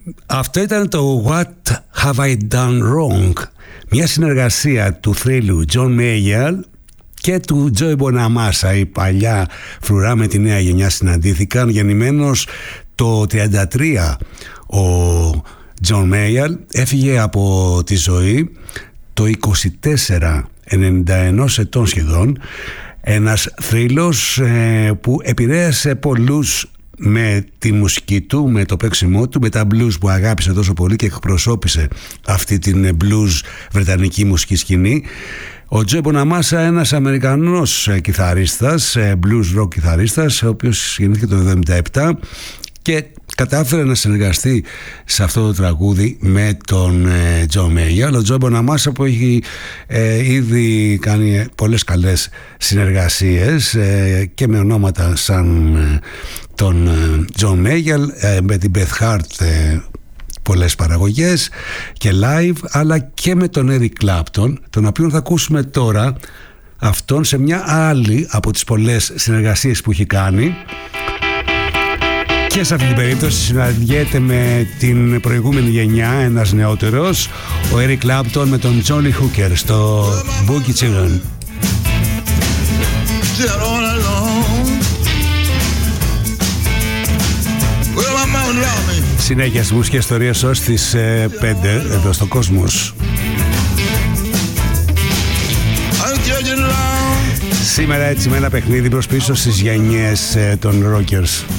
Αυτό ήταν το What Have I Done Wrong, μια συνεργασία του θρύλου John Mayer και του Joey Bonamassa. Η παλιά φρουρά με τη νέα γενιά συναντήθηκαν. Γεννημένος το 1933 ο John Mayer, έφυγε από τη ζωή το 24, 91 ετών σχεδόν. Ένας θρύλος που επηρέασε πολλούς με τη μουσική του, με το παίξιμό του, με τα blues που αγάπησε τόσο πολύ και εκπροσώπησε αυτή την blues βρετανική μουσική σκηνή. Ο Joey Bonamassa, ένας Αμερικανός κιθαρίστας, blues rock κιθαρίστας, ο οποίος γεννήθηκε το 1977 και κατάφερε να συνεργαστεί σε αυτό το τραγούδι με τον John Mayer. Ο Joey Bonamassa που έχει ήδη κάνει πολλές καλές συνεργασίες και με ονόματα σαν τον John Mayer, με την Beth Hart πολλές παραγωγές και live, αλλά και με τον Eric Clapton, τον οποίο θα ακούσουμε τώρα αυτόν σε μια άλλη από τις πολλές συνεργασίες που έχει κάνει. Και σε αυτή την περίπτωση συναντιέται με την προηγούμενη γενιά ένας νεότερος, ο Eric Clapton με τον Johnny Hooker στο Boogie Children. Συνέχεια στις μουσικές ιστορίες ως τις 5 εδώ στο Κόσμος. Σήμερα έτσι με ένα παιχνίδι προς πίσω στις γενιές των Rockers.